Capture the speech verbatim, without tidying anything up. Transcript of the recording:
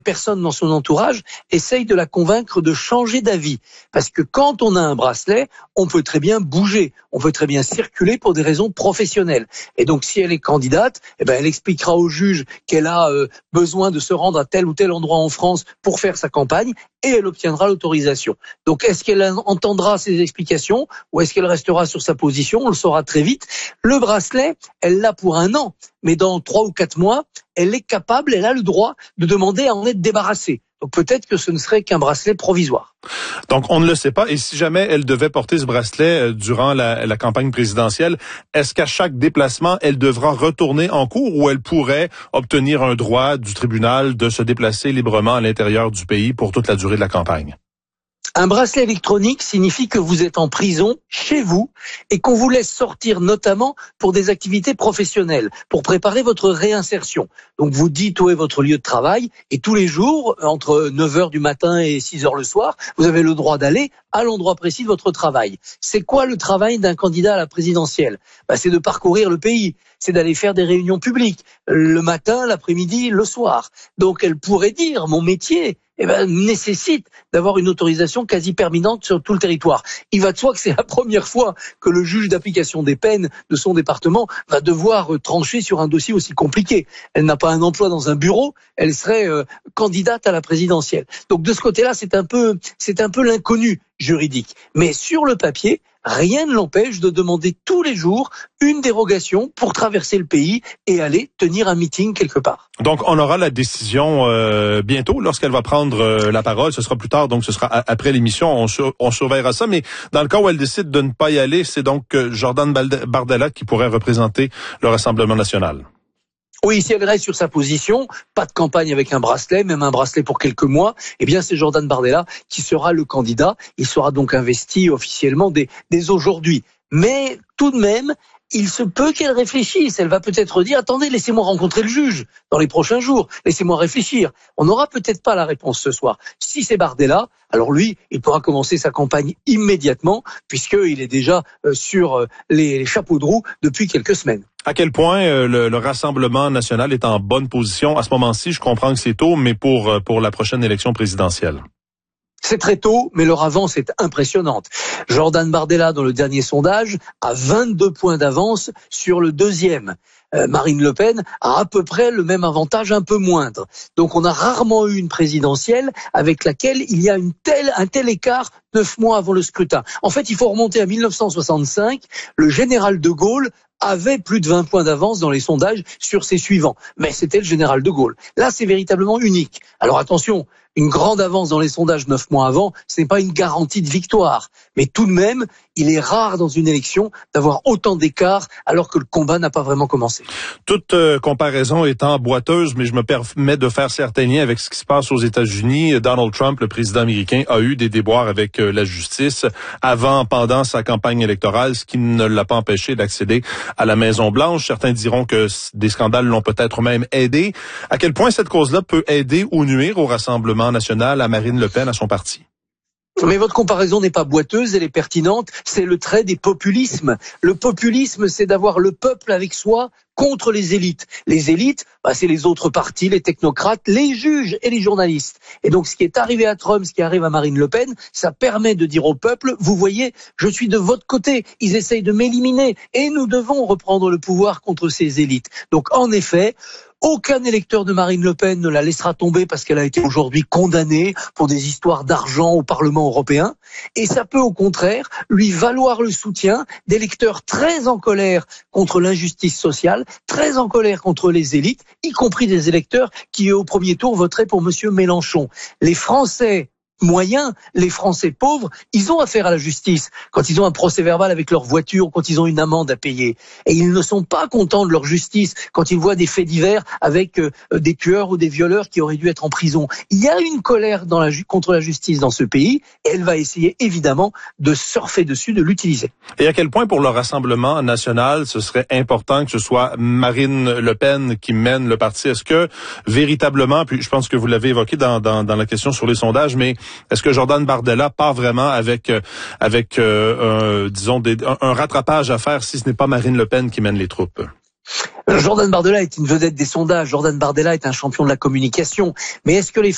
personne dans son entourage essaye de la convaincre de changer d'avis. Parce que quand on a un bracelet, on peut très bien bouger, on peut très bien circuler pour des raisons professionnelles. Et donc si elle est candidate, eh ben, elle expliquera au juge qu'elle a euh, besoin de se rendre à tel ou tel endroit en France pour faire sa campagne et elle obtiendra l'autorisation. Donc est-ce qu'elle entendra ces explications ou est-ce qu'elle restera sur sa position? On le saura très vite. Le bracelet, elle l'a pour un an, mais dans trois ou quatre mois, elle est capable, elle a le droit de demander à en être débarrassée. Donc peut-être que ce ne serait qu'un bracelet provisoire. Donc on ne le sait pas. Et si jamais elle devait porter ce bracelet euh, durant la, la campagne présidentielle, est-ce qu'à chaque déplacement, elle devra retourner en cours ou elle pourrait obtenir un droit du tribunal de se déplacer librement à l'intérieur du pays pour toute la durée de la campagne? Un bracelet électronique signifie que vous êtes en prison chez vous et qu'on vous laisse sortir notamment pour des activités professionnelles, pour préparer votre réinsertion. Donc vous dites où est votre lieu de travail et tous les jours, entre neuf heures du matin et six heures le soir, vous avez le droit d'aller à l'endroit précis de votre travail. C'est quoi le travail d'un candidat à la présidentielle? Bah, c'est de parcourir le pays, c'est d'aller faire des réunions publiques, le matin, l'après-midi, le soir. Donc elle pourrait dire, mon métier eh ben, nécessite d'avoir une autorisation quasi permanente sur tout le territoire. Il va de soi que c'est la première fois que le juge d'application des peines de son département va devoir trancher sur un dossier aussi compliqué. Elle n'a pas un emploi dans un bureau, elle serait euh, candidate à la présidentielle. Donc de ce côté-là, c'est un peu, c'est un peu l'inconnu juridique. Mais sur le papier, rien ne l'empêche de demander tous les jours une dérogation pour traverser le pays et aller tenir un meeting quelque part. Donc, on aura la décision euh, bientôt lorsqu'elle va prendre euh, la parole. Ce sera plus tard, donc ce sera a- après l'émission. On, sur, on surveillera ça. Mais dans le cas où elle décide de ne pas y aller, c'est donc euh, Jordan Bardella qui pourrait représenter le Rassemblement national. Oui, si elle reste sur sa position, pas de campagne avec un bracelet, même un bracelet pour quelques mois, eh bien c'est Jordan Bardella qui sera le candidat. Il sera donc investi officiellement dès, dès aujourd'hui. Mais tout de même, il se peut qu'elle réfléchisse. Elle va peut-être dire, attendez, laissez-moi rencontrer le juge dans les prochains jours. Laissez-moi réfléchir. On n'aura peut-être pas la réponse ce soir. Si c'est Bardella, alors lui, il pourra commencer sa campagne immédiatement puisqu'il est déjà sur les chapeaux de roue depuis quelques semaines. À quel point euh, le, le Rassemblement national est en bonne position à ce moment-ci? Je comprends que c'est tôt, mais pour, pour la prochaine élection présidentielle. C'est très tôt, mais leur avance est impressionnante. Jordan Bardella, dans le dernier sondage, a vingt-deux points d'avance sur le deuxième. Euh, Marine Le Pen a à peu près le même avantage, un peu moindre. Donc on a rarement eu une présidentielle avec laquelle il y a une telle, un tel écart neuf mois avant le scrutin. En fait, il faut remonter à mille neuf cent soixante-cinq. Le général de Gaulle avait plus de vingt points d'avance dans les sondages sur ses suivants. Mais c'était le général de Gaulle. Là, c'est véritablement unique. Alors attention, une grande avance dans les sondages neuf mois avant, ce n'est pas une garantie de victoire. Mais tout de même, il est rare dans une élection d'avoir autant d'écart alors que le combat n'a pas vraiment commencé. Toute euh, comparaison étant boiteuse, mais je me permets de faire certains liens avec ce qui se passe aux États-Unis. Donald Trump, le président américain, a eu des déboires avec euh, la justice avant, pendant sa campagne électorale, ce qui ne l'a pas empêché d'accéder à la Maison-Blanche. Certains diront que des scandales l'ont peut-être même aidé. À quel point cette cause-là peut aider ou nuire au Rassemblement national, à Marine Le Pen, à son parti? Mais votre comparaison n'est pas boiteuse, elle est pertinente. C'est le trait des populismes. Le populisme, c'est d'avoir le peuple avec soi contre les élites. Les élites, bah, c'est les autres partis, les technocrates, les juges et les journalistes. Et donc, ce qui est arrivé à Trump, ce qui arrive à Marine Le Pen, ça permet de dire au peuple, vous voyez, je suis de votre côté. Ils essayent de m'éliminer et nous devons reprendre le pouvoir contre ces élites. Donc, en effet, aucun électeur de Marine Le Pen ne la laissera tomber parce qu'elle a été aujourd'hui condamnée pour des histoires d'argent au Parlement européen. Et ça peut au contraire lui valoir le soutien d'électeurs très en colère contre l'injustice sociale, très en colère contre les élites, y compris des électeurs qui au premier tour voteraient pour Monsieur Mélenchon. Les Français moyens, les Français pauvres, ils ont affaire à la justice quand ils ont un procès verbal avec leur voiture, quand ils ont une amende à payer. Et ils ne sont pas contents de leur justice quand ils voient des faits divers avec euh, des tueurs ou des violeurs qui auraient dû être en prison. Il y a une colère dans la, contre la justice dans ce pays et elle va essayer évidemment de surfer dessus, de l'utiliser. Et à quel point pour le Rassemblement national, ce serait important que ce soit Marine Le Pen qui mène le parti? Est-ce que véritablement, puis je pense que vous l'avez évoqué dans, dans, dans la question sur les sondages, mais est-ce que Jordan Bardella part vraiment avec, avec euh, un, disons, des, un, un rattrapage à faire si ce n'est pas Marine Le Pen qui mène les troupes? Jordan Bardella est une vedette des sondages. Jordan Bardella est un champion de la communication. Mais est-ce que les